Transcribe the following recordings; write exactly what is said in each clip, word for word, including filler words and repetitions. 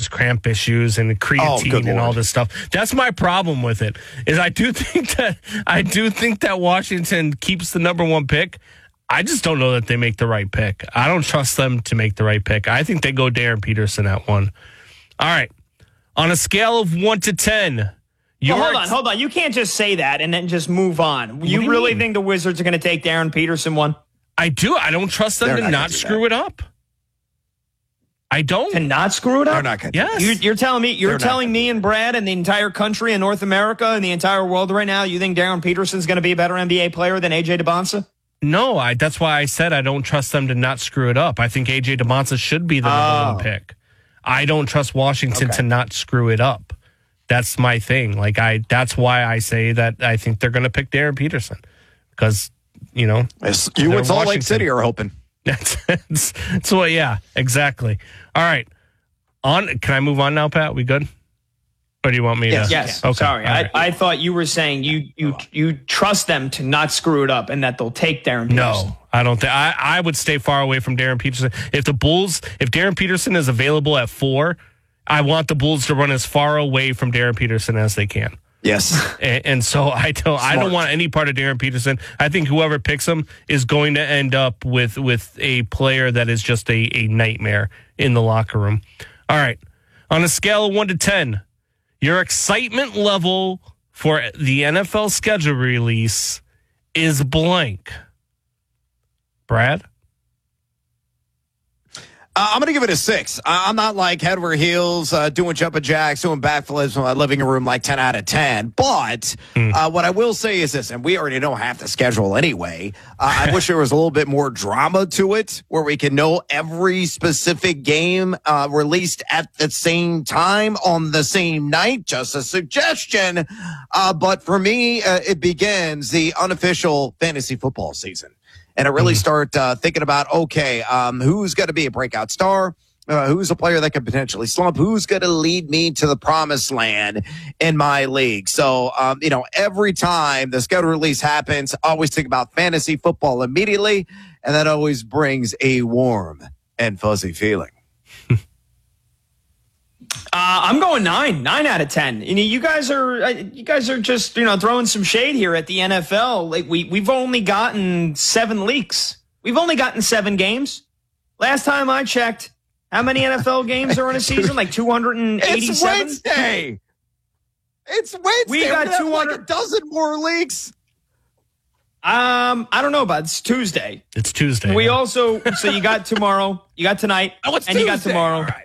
has cramp issues and creatine oh, and all this stuff. That's my problem with it. Is I do think that I do think that Washington keeps the number one pick. I just don't know that they make the right pick. I don't trust them to make the right pick. I think they go Darren Peterson at one. All right. On a scale of one to ten. Well, hold on, hold on. You can't just say that and then just move on. You, you really mean? think the Wizards are going to take Darren Peterson one? I do. I don't trust them They're to not, not screw that. it up. I don't. To not screw it up? They're not going to. Yes. You're, you're telling me, you're They're telling me and Brad and the entire country and North America and the entire world right now, you think Darren Peterson's going to be a better N B A player than A J DeBonsa? No, I, that's why I said I don't trust them to not screw it up. I think A J DeBonsa should be the number oh. one pick. I don't trust Washington okay. to not screw it up. That's my thing. Like I, that's why I say that I think they're going to pick Darren Peterson because, you know, it's, you and Salt Lake City are hoping. That's, that's, that's what, yeah, exactly. All right. On. Can I move on now, Pat? We good? Or do you want me yes, to? Yes. Okay. Sorry. Right. I, I thought you were saying you you you trust them to not screw it up and that they'll take Darren Peterson. No, I don't think. I, I would stay far away from Darren Peterson. If the Bulls, if Darren Peterson is available at four, I want the Bulls to run as far away from Darren Peterson as they can. Yes. And, and so I don't Smart. I don't want any part of Darren Peterson. I think whoever picks him is going to end up with, with a player that is just a, a nightmare in the locker room. All right. On a scale of one to ten, your excitement level for the N F L schedule release is blank. Brad? Uh, I'm going to give it a six. I- I'm not like head over heels, uh, doing jumping jacks, doing backflips in my living room like ten out of ten. But mm. uh, what I will say is this, and we already know half the schedule anyway. Uh, I wish there was a little bit more drama to it where we can know every specific game uh, released at the same time on the same night. Just a suggestion. Uh, but for me, uh, it begins the unofficial fantasy football season. And I really start uh, thinking about, okay, um, who's going to be a breakout star? Uh, who's a player that could potentially slump? Who's going to lead me to the promised land in my league? So, um, you know, every time the schedule release happens, I always think about fantasy football immediately. And that always brings a warm and fuzzy feeling. Uh, I'm going nine, nine out of ten. You know, you guys are, uh, you guys are just, you know, throwing some shade here at the N F L. Like we, we've only gotten seven leaks. We've only gotten seven games. Last time I checked, how many N F L games are in a season? Like two hundred eighty-seven. It's Wednesday. It's Wednesday. We got two hundred like a dozen more leaks. Um, I don't know about it. It's Tuesday. It's Tuesday. We yeah. also, so you got tomorrow, you got tonight, oh, it's and Tuesday. you got tomorrow. All right.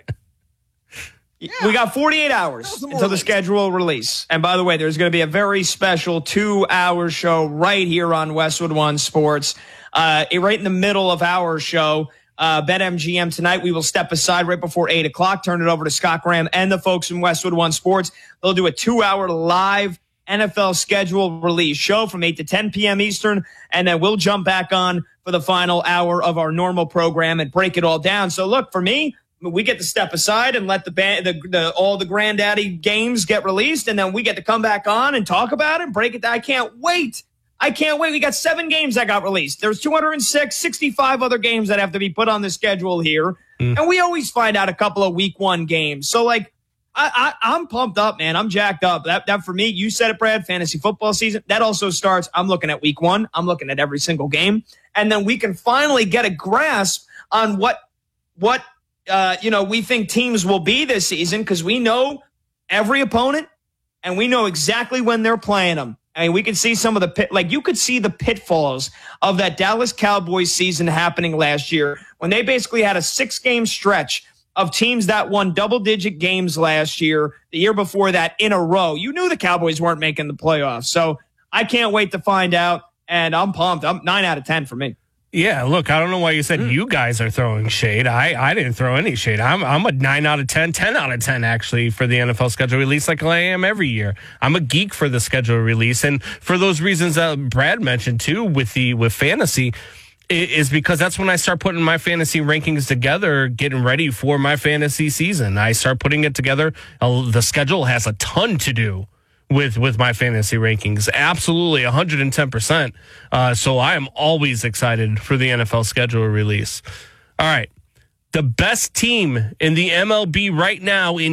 Yeah. We got forty-eight hours until the schedule release. And by the way, there's going to be a very special two-hour show right here on Westwood One Sports. Uh, right in the middle of our show, uh, BetMGM tonight, we will step aside right before eight o'clock, turn it over to Scott Graham and the folks from Westwood One Sports. They'll do a two-hour live N F L schedule release show from eight to ten p.m. Eastern, and then we'll jump back on for the final hour of our normal program and break it all down. So look, for me, we get to step aside and let the, band, the, the all the granddaddy games get released, and then we get to come back on and talk about it and break it down. I can't wait. I can't wait. We got seven games that got released. There's two hundred six, sixty-five other games that have to be put on the schedule here. Mm. And we always find out a couple of week one games. So, like, I, I, I'm pumped up, man. I'm jacked up. That, that for me, you said it, Brad, fantasy football season. That also starts, I'm looking at week one. I'm looking at every single game. And then we can finally get a grasp on what, what, Uh, you know, we think teams will be this season because we know every opponent and we know exactly when they're playing them. I mean, we can see some of the pit, like you could see the pitfalls of that Dallas Cowboys season happening last year when they basically had a six game stretch of teams that won double digit games last year, the year before that in a row. You knew the Cowboys weren't making the playoffs. So I can't wait to find out. And I'm pumped. I'm nine out of ten for me. Yeah, look, I don't know why you said mm. you guys are throwing shade. I, I didn't throw any shade. I'm I'm a nine out of ten, ten out of ten, actually, for the N F L schedule release like I am every year. I'm a geek for the schedule release. And for those reasons that Brad mentioned, too, with the with fantasy, is because that's when I start putting my fantasy rankings together, getting ready for my fantasy season. I start putting it together. Uh, the schedule has a ton to do with with my fantasy rankings. Absolutely, one hundred ten percent. Uh, so I am always excited for the N F L schedule release. All right. The best team in the M L B right now in